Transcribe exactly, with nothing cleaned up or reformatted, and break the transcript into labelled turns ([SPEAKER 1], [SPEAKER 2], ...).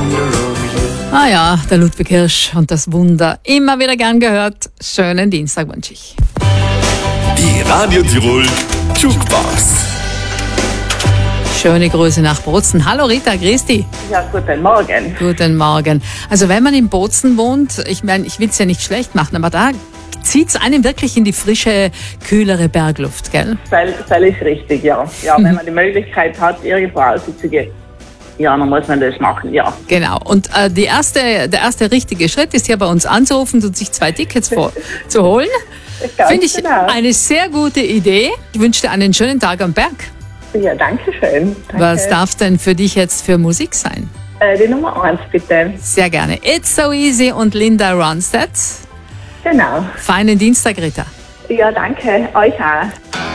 [SPEAKER 1] Ah ja, der Ludwig Hirsch und das Wunder. Immer wieder gern gehört. Schönen Dienstag wünsche ich.
[SPEAKER 2] Die Radio Tirol Jukebox.
[SPEAKER 1] Schöne Grüße nach Bozen. Hallo Rita, grüß dich.
[SPEAKER 3] Ja, guten Morgen.
[SPEAKER 1] Guten Morgen. Also wenn man in Bozen wohnt, ich meine, ich will es ja nicht schlecht machen, aber da zieht es einem wirklich in die frische, kühlere Bergluft, gell?
[SPEAKER 3] Völlig richtig, ja. Ja, wenn man die Möglichkeit hat, irgendwo rauszugehen, ja, dann muss man das machen, ja.
[SPEAKER 1] Genau. Und äh, die erste, der erste richtige Schritt ist hier bei uns anzurufen und sich zwei Tickets vor, zu holen. Finde ich
[SPEAKER 3] genau.
[SPEAKER 1] eine sehr gute Idee. Ich wünsche dir einen schönen Tag am Berg.
[SPEAKER 3] Ja, danke schön. Danke.
[SPEAKER 1] Was darf denn für dich jetzt für Musik sein?
[SPEAKER 3] Äh, die Nummer eins, bitte.
[SPEAKER 1] Sehr gerne. It's So Easy und Linda Ronstadt.
[SPEAKER 3] Genau.
[SPEAKER 1] Feinen Dienstag, Rita.
[SPEAKER 3] Ja, danke. Euch auch.